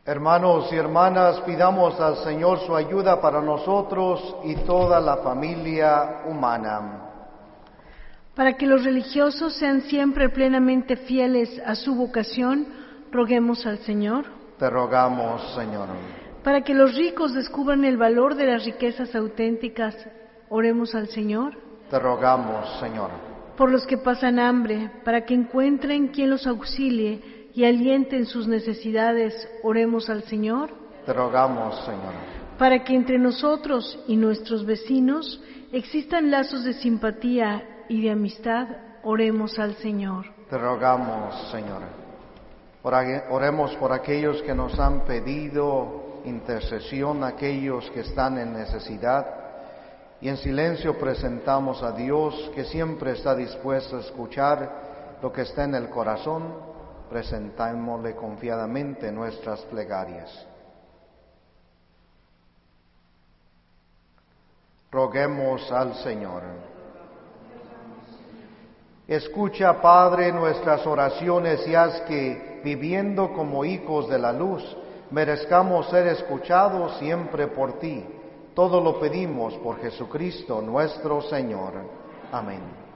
Hermanos y hermanas, pidamos al Señor su ayuda para nosotros y toda la familia humana. Para que los religiosos sean siempre plenamente fieles a su vocación, roguemos al Señor. Te rogamos, Señor. Para que los ricos descubran el valor de las riquezas auténticas, oremos al Señor. Te rogamos, Señor. Por los que pasan hambre, para que encuentren quien los auxilie y alienten sus necesidades, oremos al Señor. Te rogamos, Señor. Para que entre nosotros y nuestros vecinos existan lazos de simpatía y de amistad, oremos al Señor. Te rogamos, Señor. Oremos por aquellos que nos han pedido intercesión, aquellos que están en necesidad, y en silencio presentamos a Dios, que siempre está dispuesto a escuchar lo que está en el corazón. Presentámosle confiadamente nuestras plegarias. Roguemos al Señor. Escucha, Padre, nuestras oraciones y haz que, viviendo como hijos de la luz, merezcamos ser escuchados siempre por ti. Todo lo pedimos por Jesucristo nuestro Señor. Amén.